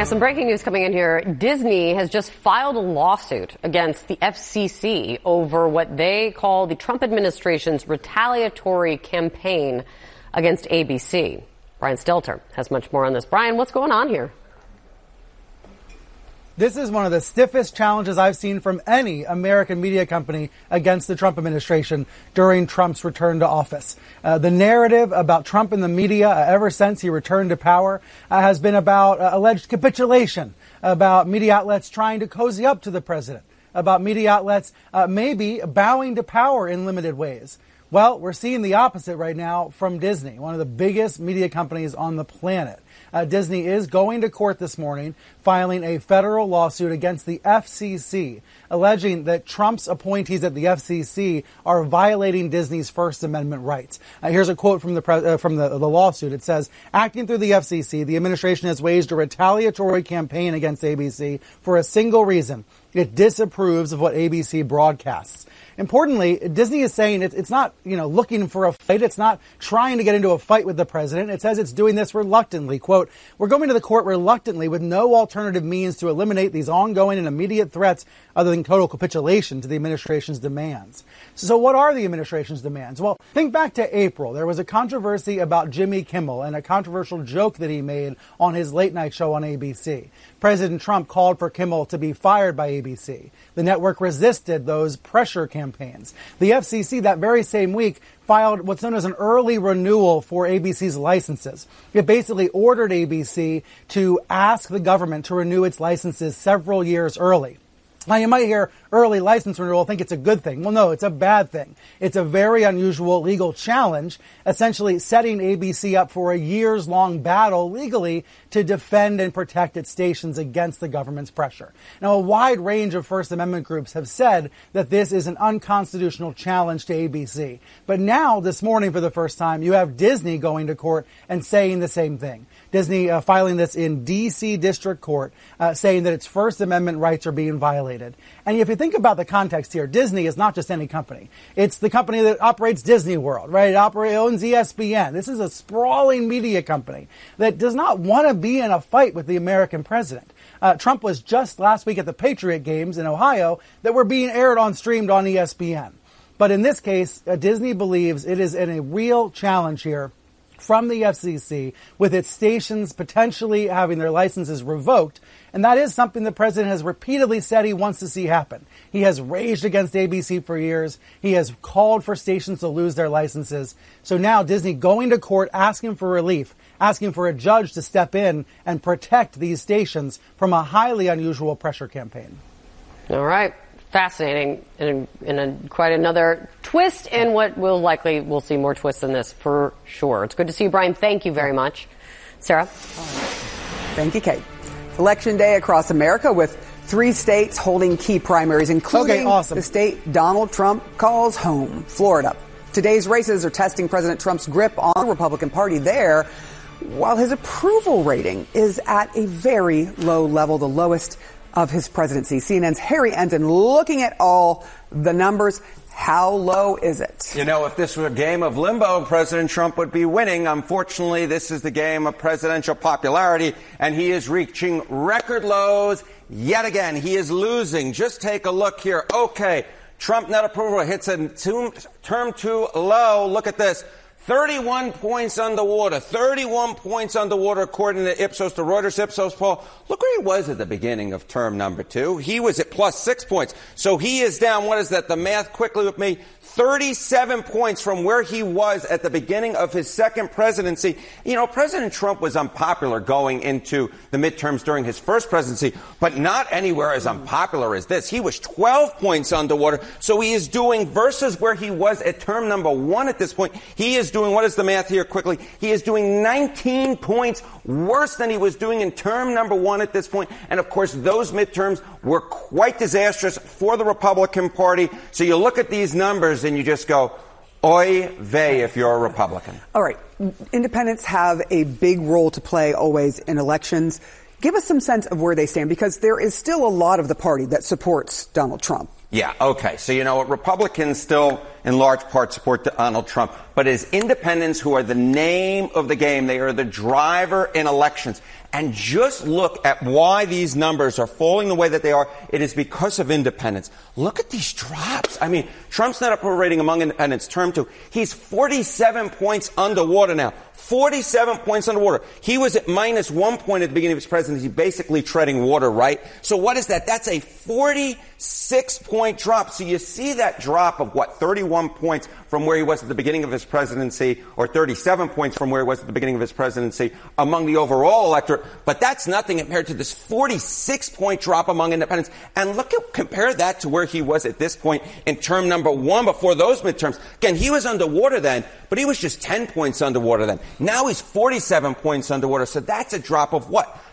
Some breaking news coming in here. Disney has just filed a lawsuit against the FCC over what they call the Trump administration's retaliatory campaign against ABC. Brian Stelter has much more on this. Brian, what's going on here? This is one of the stiffest challenges I've seen from any American media company against the Trump administration during Trump's return to office. The narrative about Trump in the media ever since he returned to power has been about alleged capitulation, about media outlets trying to cozy up to the president, about media outlets maybe bowing to power in limited ways. Well, we're seeing the opposite right now from Disney, one of the biggest media companies on the planet. Disney is going to court this morning, filing a federal lawsuit against the FCC, alleging that Trump's appointees at the FCC are violating Disney's First Amendment rights. Here's a quote from the lawsuit. It says, acting through the FCC, the administration has waged a retaliatory campaign against ABC for a single reason. It disapproves of what ABC broadcasts. Importantly, Disney is saying it's not, looking for a fight. It's not trying to get into a fight with the president. It says it's doing this reluctantly. Quote, we're going to the court reluctantly with no alternative means to eliminate these ongoing and immediate threats other than total capitulation to the administration's demands. So what are the administration's demands? Well, think back to April. There was a controversy about Jimmy Kimmel and a controversial joke that he made on his late night show on ABC. President Trump called for Kimmel to be fired by ABC. The network resisted those pressure campaigns. The FCC that very same week filed what's known as an early renewal for ABC's licenses. It basically ordered ABC to ask the government to renew its licenses several years early. Now, you might hear early license renewal, think it's a good thing. Well, no, it's a bad thing. It's a very unusual legal challenge, essentially setting ABC up for a years-long battle legally to defend and protect its stations against the government's pressure. Now, a wide range of First Amendment groups have said that this is an unconstitutional challenge to ABC. But now, this morning for the first time, you have Disney going to court and saying the same thing. Disney filing this in D.C. District Court, saying that its First Amendment rights are being violated. And if you think about the context here, Disney is not just any company. It's the company that operates Disney World, right? It owns ESPN. This is a sprawling media company that does not want to be in a fight with the American president. Trump was just last week at the Patriot games in Ohio that were being streamed on ESPN. But in this case, Disney believes it is in a real challenge here from the FCC, with its stations potentially having their licenses revoked. And that is something the president has repeatedly said he wants to see happen. He has raged against ABC for years. He has called for stations to lose their licenses. So now Disney going to court asking for relief, asking for a judge to step in and protect these stations from a highly unusual pressure campaign. All right. Fascinating, and quite another twist in what we'll see more twists in this for sure. It's good to see you, Brian. Thank you very much. Sarah? Thank you, Kate. Election day across America with 3 states holding key primaries, including the state Donald Trump calls home, Florida. Today's races are testing President Trump's grip on the Republican Party there, while his approval rating is at a very low level, the lowest of his presidency. CNN's Harry Enton looking at all the numbers. How low is it? If this were a game of limbo, President Trump would be winning. Unfortunately, this is the game of presidential popularity, and he is reaching record lows yet again. He is losing. Just take a look here. Okay, Trump net approval hits a term 2 low. Look at this. 31 points underwater. 31 points underwater according to Ipsos, the Reuters Ipsos poll. Look where he was at the beginning of term number 2. He was at plus 6 points. So he is down, what is that? The math quickly with me. 37 points from where he was at the beginning of his second presidency. President Trump was unpopular going into the midterms during his first presidency, but not anywhere as unpopular as this. He was 12 points underwater. So he is doing, versus where he was at term number 1 at this point, he is doing, what is the math here quickly? He is doing 19 points worse than he was doing in term number 1 at this point. And of course, those midterms were quite disastrous for the Republican Party. So you look at these numbers and you just go, oy vey if you're a Republican. All right. Independents have a big role to play always in elections. Give us some sense of where they stand, because there is still a lot of the party that supports Donald Trump. Yeah, okay. So, Republicans still in large part support Donald Trump, but it is independents who are the name of the game. They are the driver in elections. And just look at why these numbers are falling the way that they are. It is because of independents. Look at these drops. I mean, Trump's net approval rating among independents, term 2, he's 47 points underwater now. 47 points underwater. He was at minus 1 point at the beginning of his presidency, basically treading water, right? So what is that? That's a 46-point drop. So you see that drop of, 31 points from where he was at the beginning of his presidency, or 37 points from where he was at the beginning of his presidency among the overall electorate. But that's nothing compared to this 46-point drop among independents. And compare that to where he was at this point in term number 1 before those midterms. Again, he was underwater then, but he was just 10 points underwater then. Now he's 47 points underwater. So that's a drop of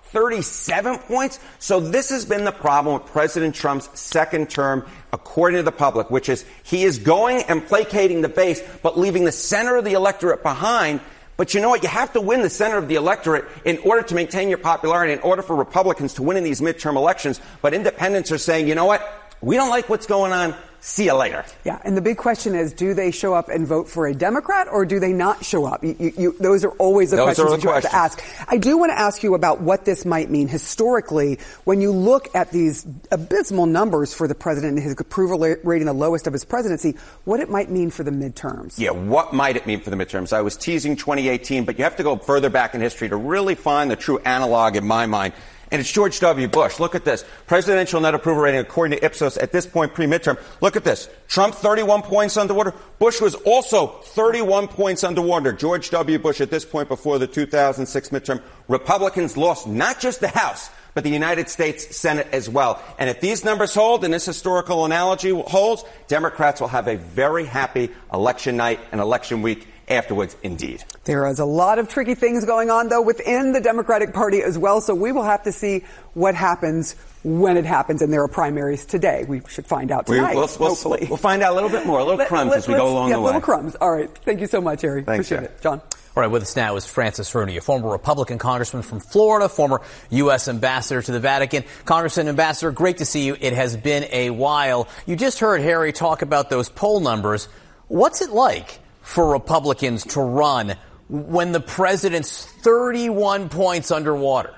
37 points? So this has been the problem with President Trump's second term, according to the public, which is he is going and placating the base, but leaving the center of the electorate behind. But you know what? You have to win the center of the electorate in order to maintain your popularity, in order for Republicans to win in these midterm elections. But independents are saying, you know what? We don't like what's going on. See you later. Yeah, and the big question is, do they show up and vote for a Democrat, or do they not show up? Those are always the questions that you have to ask. I do want to ask you about what this might mean historically when you look at these abysmal numbers for the president and his approval rating the lowest of his presidency, what it might mean for the midterms. Yeah, what might it mean for the midterms? I was teasing 2018, but you have to go further back in history to really find the true analog in my mind. And it's George W. Bush. Look at this. Presidential net approval rating according to Ipsos at this point pre-midterm. Look at this. Trump 31 points underwater. Bush was also 31 points underwater. George W. Bush at this point before the 2006 midterm. Republicans lost not just the House, but the United States Senate as well. And if these numbers hold and this historical analogy holds, Democrats will have a very happy election night and election week afterwards, indeed. There is a lot of tricky things going on, though, within the Democratic Party as well. So we will have to see what happens when it happens. And there are primaries today. We should find out tonight, hopefully. We'll find out a little bit more, a little crumbs as we go along the way. Little crumbs. All right. Thank you so much, Harry. Thanks, appreciate it. John. All right, with us now is Francis Rooney, a former Republican congressman from Florida, former U.S. ambassador to the Vatican. Congressman, Ambassador, great to see you. It has been a while. You just heard Harry talk about those poll numbers. What's it like for Republicans to run when the president's 31 points underwater?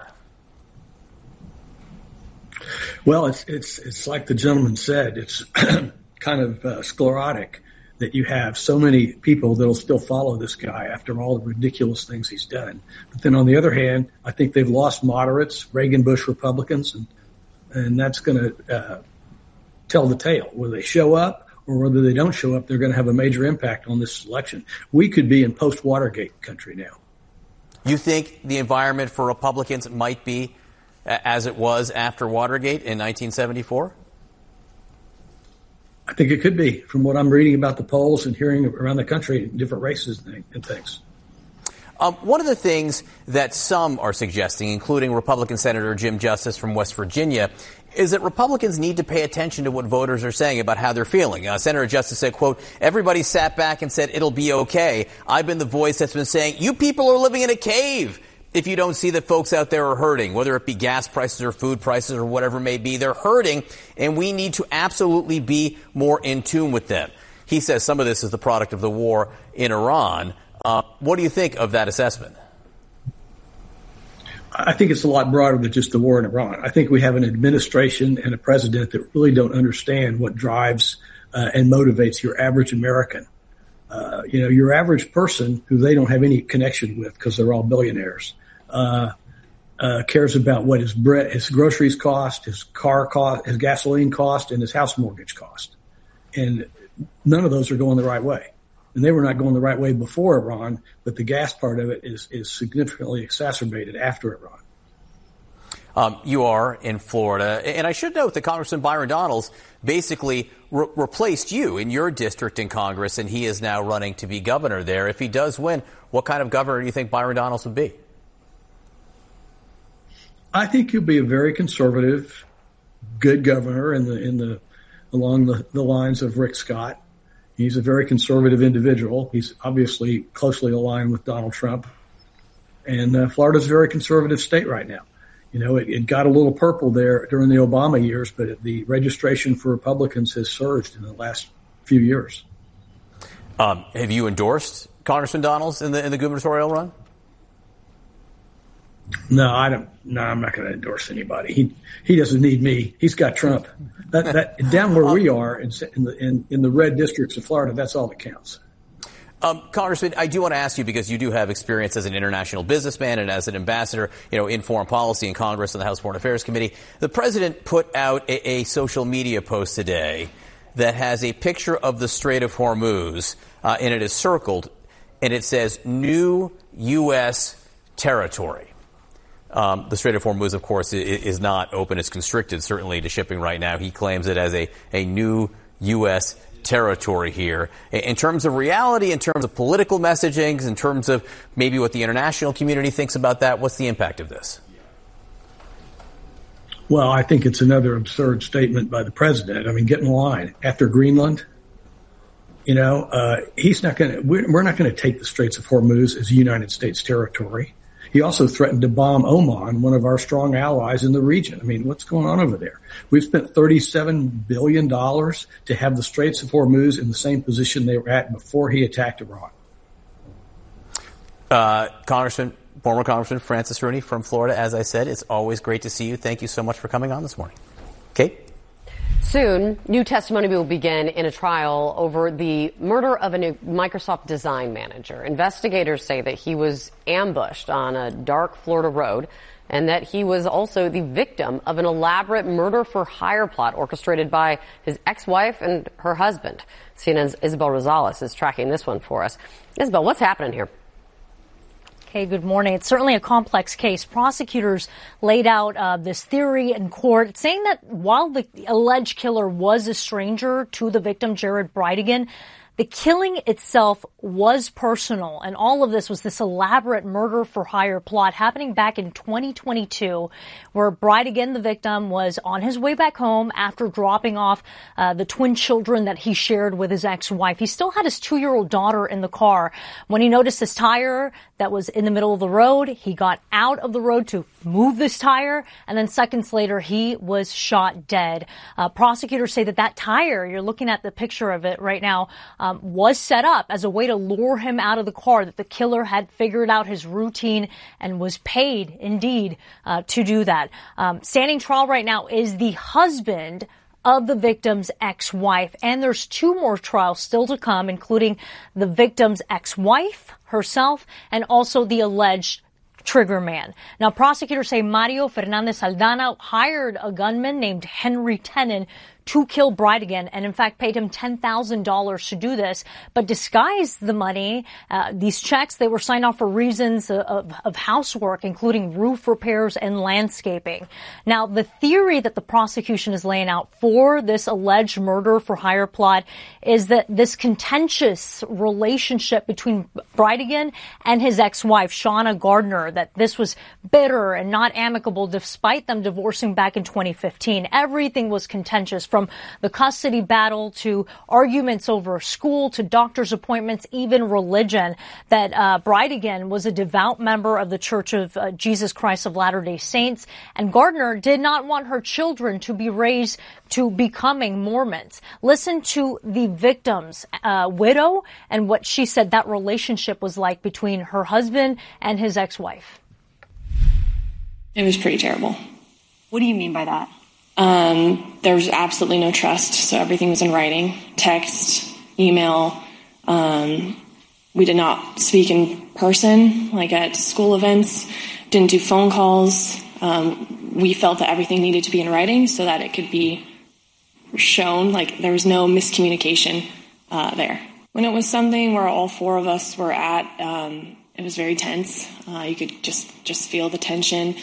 Well, it's like the gentleman said. It's kind of sclerotic that you have so many people that'll still follow this guy after all the ridiculous things he's done. But then on the other hand, I think they've lost moderates, Reagan-Bush Republicans, and that's going to tell the tale. Whether they show up or whether they don't show up, they're going to have a major impact on this election. We could be in post-Watergate country now. You think the environment for Republicans might be as it was after Watergate in 1974? I think it could be, from what I'm reading about the polls and hearing around the country in different races and things. One of the things that some are suggesting, including Republican Senator Jim Justice from West Virginia, is that Republicans need to pay attention to what voters are saying about how they're feeling. Senator Justice said, quote, "Everybody sat back and said it'll be okay. I've been the voice that's been saying, you people are living in a cave if you don't see that folks out there are hurting, whether it be gas prices or food prices or whatever it may be. They're hurting, and we need to absolutely be more in tune with them." He says some of this is the product of the war in Iran. What do you think of that assessment? I think it's a lot broader than just the war in Iran. I think we have an administration and a president that really don't understand what drives and motivates your average American. Your average person who they don't have any connection with because they're all billionaires cares about what his groceries cost, his car cost, his gasoline cost, and his house mortgage cost. And none of those are going the right way. And they were not going the right way before Iran, but the gas part of it is significantly exacerbated after Iran. You are in Florida. And I should note that Congressman Byron Donalds basically replaced you in your district in Congress, and he is now running to be governor there. If he does win, what kind of governor do you think Byron Donalds would be? I think he'll be a very conservative, good governor along the lines of Rick Scott. He's a very conservative individual. He's obviously closely aligned with Donald Trump. And Florida's a very conservative state right now. It got a little purple there during the Obama years, but the registration for Republicans has surged in the last few years. Have you endorsed Congressman Donalds in the gubernatorial run? No, I don't. No, I'm not going to endorse anybody. He doesn't need me. He's got Trump. That down where we are in the red districts of Florida, that's all that counts. Congressman, I do want to ask you, because you do have experience as an international businessman and as an ambassador, in foreign policy in Congress and the House Foreign Affairs Committee. The president put out a social media post today that has a picture of the Strait of Hormuz, and it is circled, and it says new U.S. territory. The Strait of Hormuz, of course, is not open. It's constricted, certainly, to shipping right now. He claims it as a new U.S. territory here. In terms of reality, in terms of political messaging, in terms of maybe what the international community thinks about that, what's the impact of this? Well, I think it's another absurd statement by the president. I mean, get in line. After Greenland, he's not going to, we're not going to take the Straits of Hormuz as United States territory. He also threatened to bomb Oman, one of our strong allies in the region. I mean, what's going on over there? We've spent $37 billion to have the Straits of Hormuz in the same position they were at before he attacked Iran. Former Congressman Francis Rooney from Florida, as I said, it's always great to see you. Thank you so much for coming on this morning. Kate? Soon, new testimony will begin in a trial over the murder of a new Microsoft design manager. Investigators say that he was ambushed on a dark Florida road and that he was also the victim of an elaborate murder-for-hire plot orchestrated by his ex-wife and her husband. CNN's Isabel Rosales is tracking this one for us. Isabel, what's happening here? Okay, good morning. It's certainly a complex case. Prosecutors laid out this theory in court, saying that while the alleged killer was a stranger to the victim, Jared Bridegan, the killing itself was personal, and all of this was this elaborate murder-for-hire plot happening back in 2022, where Bridegan, the victim, was on his way back home after dropping off the twin children that he shared with his ex-wife. He still had his 2-year-old daughter in the car. When he noticed this tire that was in the middle of the road, he got out of the road to move this tire, and then seconds later, he was shot dead. Prosecutors say that tire, you're looking at the picture of it right now, was set up as a way to lure him out of the car, that the killer had figured out his routine and was paid, indeed, to do that. Standing trial right now is the husband of the victim's ex-wife, and there's 2 more trials still to come, including the victim's ex-wife herself and also the alleged trigger man. Now, prosecutors say Mario Fernandez Aldana hired a gunman named Henry Tenen to kill Bridegan, and in fact paid him $10,000 to do this, but disguised the money. These checks, they were signed off for reasons of housework, including roof repairs and landscaping. Now, the theory that the prosecution is laying out for this alleged murder-for-hire plot is that this contentious relationship between Bridegan and his ex-wife, Shauna Gardner, that this was bitter and not amicable despite them divorcing back in 2015. Everything was contentious, from the custody battle to arguments over school to doctor's appointments, even religion. That Bridegan was a devout member of the Church of Jesus Christ of Latter-day Saints, and Gardner did not want her children to be raised to becoming Mormons. Listen to the victim's widow and what she said that relationship was like between her husband and his ex-wife. It was pretty terrible. What do you mean by that? There was absolutely no trust, so everything was in writing, text, email. We did not speak in person, like at school events, didn't do phone calls. We felt that everything needed to be in writing so that it could be shown, like there was no miscommunication there. When it was something where all 4 of us were at, it was very tense. You could just feel the tension.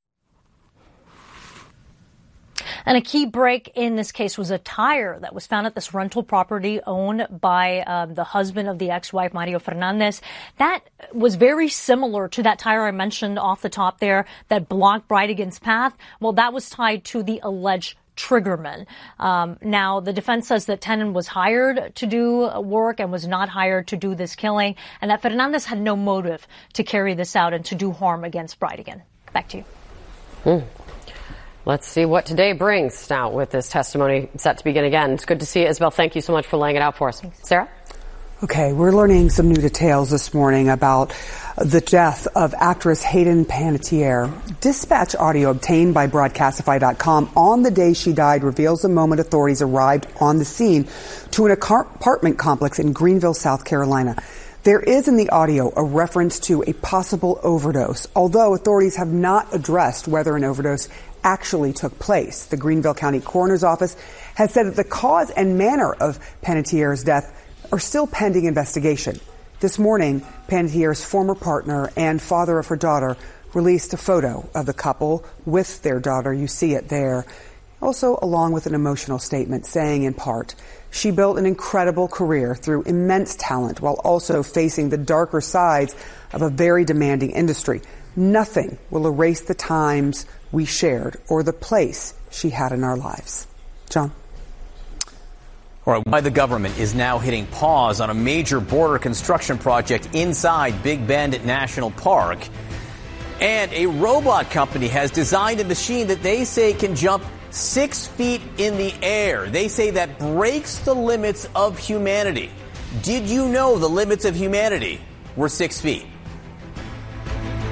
And a key break in this case was a tire that was found at this rental property owned by the husband of the ex-wife, Mario Fernandez. That was very similar to that tire I mentioned off the top there that blocked Bridegan's path. Well, that was tied to the alleged triggerman. Now, the defense says that Tenen was hired to do work and was not hired to do this killing, and that Fernandez had no motive to carry this out and to do harm against Bridegan. Back to you. Let's see what today brings now with this testimony set to begin again. It's good to see you, Isabel. Thank you so much for laying it out for us. Sarah? Okay, we're learning some new details this morning about the death of actress Hayden Panettiere. Dispatch audio obtained by Broadcastify.com on the day she died reveals the moment authorities arrived on the scene to an apartment complex in Greenville, South Carolina. There is in the audio a reference to a possible overdose, although authorities have not addressed whether an overdose actually took place. The Greenville County Coroner's Office has said that the cause and manner of Panettiere's death are still pending investigation. This morning, Panettiere's former partner and father of her daughter released a photo of the couple with their daughter. You see it there. Also, along with an emotional statement saying, in part, she built an incredible career through immense talent while also facing the darker sides of a very demanding industry. Nothing will erase the times we shared or the place she had in our lives. John? All right, why the government is now hitting pause on a major border construction project inside Big Bend National Park. And a robot company has designed a machine that they say can jump 6 feet in the air. They say that breaks the limits of humanity. Did you know the limits of humanity were 6 feet?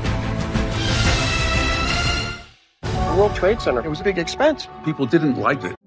The World Trade Center, it was a big expense. People didn't like it.